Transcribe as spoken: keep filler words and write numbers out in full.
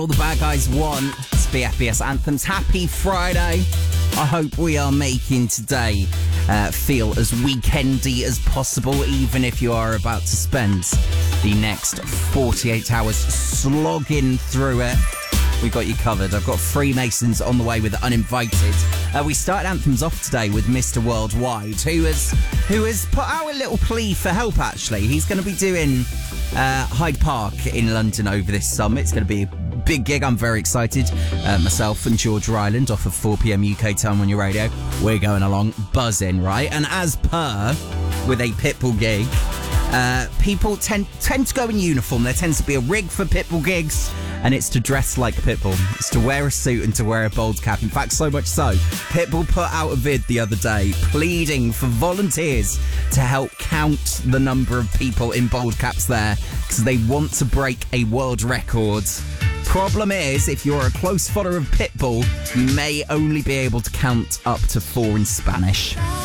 All the bad guys want to be F B S Anthems. Happy Friday. I hope we are making today uh, feel as weekendy as possible, even if you are about to spend the next forty-eight hours slogging through it. We've got you covered. I've got Freemasons on the way with Uninvited. Uh, we started Anthems off today with Mister Worldwide, who has, who has put out a little plea for help, actually. He's going to be doing uh, Hyde Park in London over this summer. It's going to be a big gig. I'm very excited. Uh, myself and George Ryland off of four p.m. U K time on your radio. We're going along, buzzing, right? And as per with a Pitbull gig, uh, people tend, tend to go in uniform. There tends to be a rig for Pitbull gigs, and it's to dress like Pitbull. It's to wear a suit and to wear a bold cap. In fact, so much so, Pitbull put out a vid the other day pleading for volunteers to help count the number of people in bold caps there because they want to break a world record. Problem is, if you're a close follower of Pitbull, you may only be able to count up to four in Spanish.